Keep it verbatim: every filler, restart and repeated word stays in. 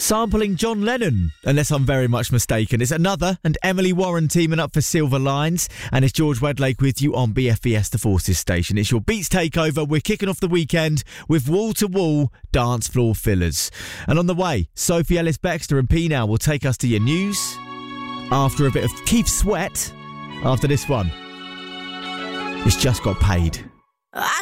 sampling John Lennon, unless I'm very much mistaken. It's Another and Emily Warren teaming up for Silver Lines, and it's George Wedlake with you on B F B S The Forces station. It's your Beats Takeover. We're kicking off the weekend with wall-to-wall dance floor fillers. And on the way, Sophie Ellis-Bextor and P Now will take us to your news after a bit of Keith Sweat after this one. It's Just Got Paid. I